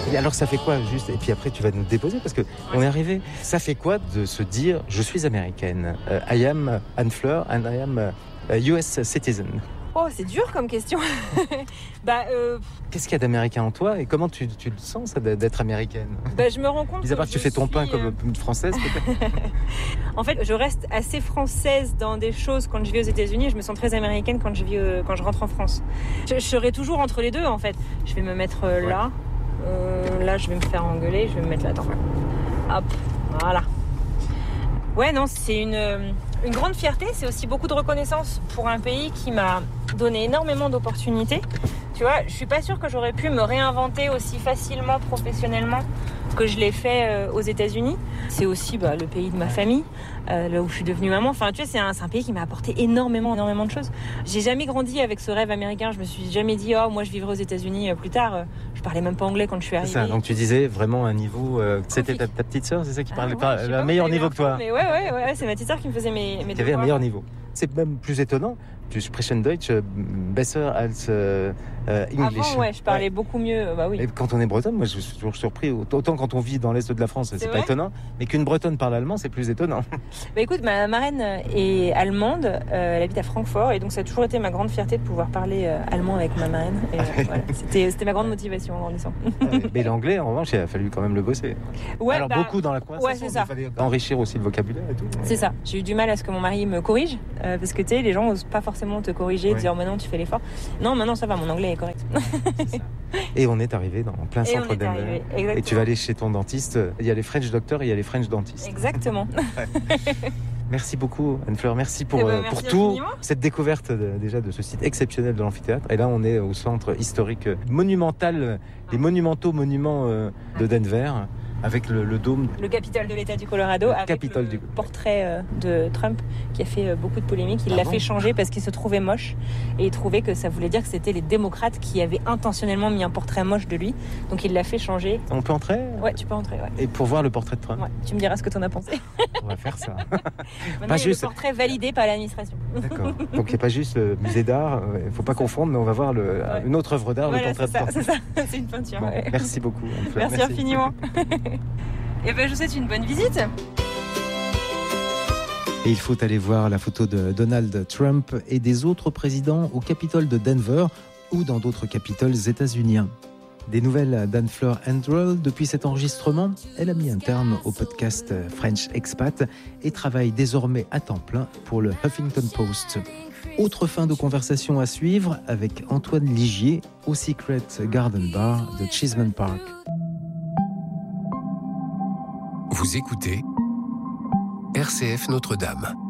Et alors ça fait quoi juste? Et puis après tu vas nous déposer parce que on est arrivé. Ça fait quoi de se dire je suis américaine? I am Anne Fleur and I am US citizen. Oh, c'est dur comme question. Qu'est-ce qu'il y a d'américain en toi et comment tu le sens ça, d'être américaine? Je me rends compte. Mis à part que tu fais ton pain comme une française peut-être. En fait, je reste assez française dans des choses quand je vis aux États-Unis et je me sens très américaine quand je rentre en France. Je serai toujours entre les deux en fait. Je vais me mettre là. Là, je vais me faire engueuler. Je vais me mettre là-dedans. Hop, voilà. Ouais, non, c'est une grande fierté. C'est aussi beaucoup de reconnaissance pour un pays qui m'a donné énormément d'opportunités. Tu vois, je suis pas sûre que j'aurais pu me réinventer aussi facilement professionnellement que je l'ai fait aux États-Unis. C'est aussi le pays de ma famille, là où je suis devenue maman. Enfin, tu vois, c'est un pays qui m'a apporté énormément de choses. J'ai jamais grandi avec ce rêve américain. Je me suis jamais dit, moi, je vivrai aux États-Unis plus tard. Je parlais même pas anglais quand je suis arrivée. C'est ça. Donc tu disais vraiment un niveau. C'était ta petite sœur, c'est ça qui parlait pas le meilleur niveau que toi. Mais ouais, c'est ma petite sœur qui me faisait mes devoirs. Qui avait un meilleur niveau. C'est même plus étonnant. Tu sprechen Deutsch besser als English. Avant, je parlais beaucoup mieux. Oui. Et quand on est bretonne, moi je suis toujours surpris. Autant quand on vit dans l'est de la France, c'est pas étonnant. Mais qu'une bretonne parle allemand, c'est plus étonnant. Écoute, ma marraine est allemande. Elle habite à Francfort. Et donc ça a toujours été ma grande fierté de pouvoir parler allemand avec ma marraine. Et, voilà, c'était ma grande motivation en grandissant. Mais l'anglais, en revanche, il a fallu quand même le bosser. Ouais, alors beaucoup dans la conversation. C'est ça. Il fallait enrichir aussi le vocabulaire et tout. C'est ça. J'ai eu du mal à ce que mon mari me corrige. Parce que tu sais, les gens n'osent pas forcément te corriger, dire maintenant tu fais l'effort. Non, maintenant ça va, mon anglais est correct. C'est ça. Et on est arrivé dans plein centre d'Anvers. Et tu vas aller chez ton dentiste. Il y a les French doctors et il y a les French dentistes. Exactement. Merci beaucoup Anne-Fleur, merci pour tout, cette découverte déjà de ce site exceptionnel de l'amphithéâtre. Et là on est au centre historique monumental, les monumentaux monuments de Denver. Avec le dôme. Le Capitole de l'État du Colorado, avec le portrait de Trump qui a fait beaucoup de polémiques. Il l'a fait changer parce qu'il se trouvait moche et il trouvait que ça voulait dire que c'était les démocrates qui avaient intentionnellement mis un portrait moche de lui. Donc il l'a fait changer. On peut entrer ? Ouais, tu peux entrer. Ouais. Et pour voir le portrait de Trump ? Ouais, tu me diras ce que t'en as pensé. On va faire ça. Maintenant, il y a le portrait validé par l'administration. D'accord. Donc il n'y a pas juste le musée d'art, il ne faut pas confondre, mais on va voir une autre œuvre d'art, le portrait de Trump. C'est ça, c'est une peinture. Bon, merci beaucoup Anne-Fleur. Merci infiniment. Et je vous souhaite une bonne visite. Et il faut aller voir la photo de Donald Trump et des autres présidents au Capitole de Denver ou dans d'autres capitoles états-uniens. Des nouvelles d'Anne-Fleur Andrell depuis cet enregistrement. Elle a mis un terme au podcast French Expat et travaille désormais à temps plein pour le Huffington Post. Autre fin de conversation à suivre avec Antoine Ligier au Secret Garden Bar de Cheeseman Park. Vous écoutez RCF Notre-Dame.